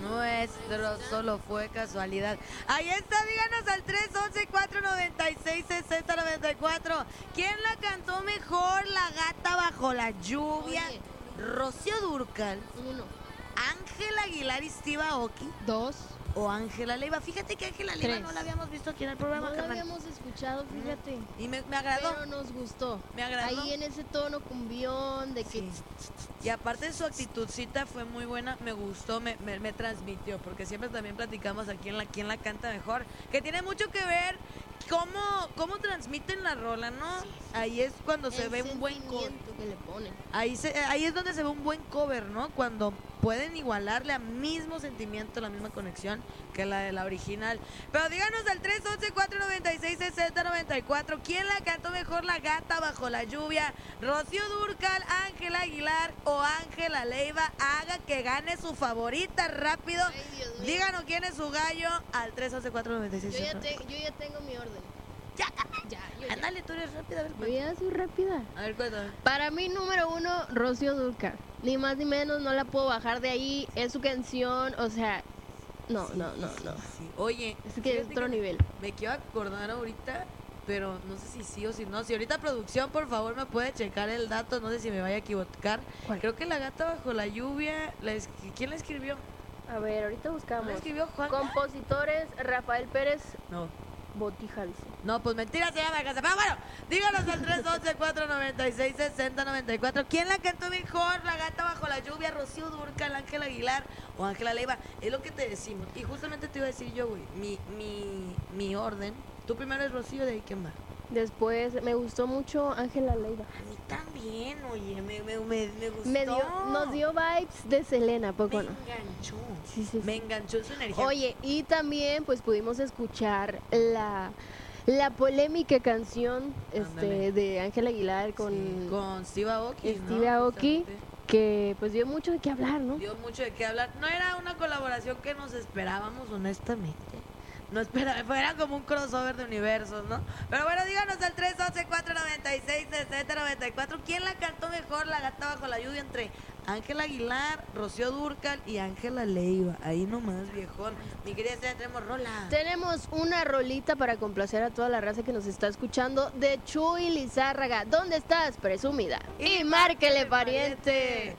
nuestro, solo fue casualidad. Ahí está, díganos al 311-496-6094. ¿Quién la cantó mejor? La gata bajo la lluvia. Oye. Rocío Dúrcal, 1, Ángel Aguilar y Steve Aoki 2. o Ángela Leiva. Fíjate que Ángela Leiva 3. no la habíamos visto aquí en el programa, No lo carnal. habíamos escuchado, fíjate. Y me agradó. Pero nos gustó. Me agradó. Ahí en ese tono cumbión de que... Sí. Y aparte su actitudcita fue muy buena, me gustó, me transmitió, porque siempre también platicamos aquí en quién la canta mejor, que tiene mucho que ver cómo transmiten la rola, ¿no? Ahí es cuando se ve un buen cover. que le ponen. Ahí es donde se ve un buen cover, ¿no? Cuando pueden igualarle al mismo sentimiento, la misma conexión que la de la original. Pero díganos al 311-496-6094, ¿quién la cantó mejor? La gata bajo la lluvia, Rocío Dúrcal, Ángela Aguilar o Ángela Leiva. Haga que gane su favorita rápido. Ay, Dios mío. Díganos quién es su gallo al 311-496. Yo ya tengo mi orden. Ya, Ya, yo ya. ándale, tú eres rápida, a ver Yo cuéntame. ya soy rápida. A ver, cuéntame. Para mí, número 1, Rocío Dúrcal. Ni más ni menos, no la puedo bajar de ahí. Es su canción, o sea... No. Sí. Oye, Es que es fíjate otro que nivel. me quiero acordar ahorita, pero no sé si sí o si no. Si ahorita producción, por favor, me puede checar el dato, no sé si me vaya a equivocar. ¿Cuál? Creo que La gata bajo la lluvia, ¿quién la escribió? A ver, ahorita ¿No buscamos. la escribió Juan? Compositores, Rafael Pérez No. Botija, dice. No, pues mentira, se llama casa. Pero bueno, díganos al 311-496-6094. ¿Quién la cantó mejor? La gata bajo la lluvia, Rocío Dúrcal, Ángela Aguilar o Ángela Leiva. Es lo que te decimos. Y justamente te iba a decir yo, güey, mi orden. Tú primero es Rocío, de ahí quién va. Después me gustó mucho Ángela Leiva. A mí también, oye, me gustó. Nos dio vibes de Selena, Me ¿poco no? enganchó. Sí. Me enganchó su energía. Oye, y también pues pudimos escuchar la polémica canción Ándale. de Ángela Aguilar Sí, con con Steve Aoki, ¿no? Steve Aoki, Justamente. que pues dio mucho de qué hablar, ¿no? Dio mucho de qué hablar. No era una colaboración que nos esperábamos, honestamente. No esperaba, fuera como un crossover de universos, ¿no? Pero bueno, díganos al 311-496-6094. ¿Quién la cantó mejor? La gata bajo la lluvia entre Ángela Aguilar, Rocío Dúrcal y Ángela Leiva. Ahí nomás, viejón. Mi querida Estela, tenemos rola. Tenemos una rolita para complacer a toda la raza que nos está escuchando de Chuy Lizárraga. ¿Dónde estás, presumida? Y márquele, pariente.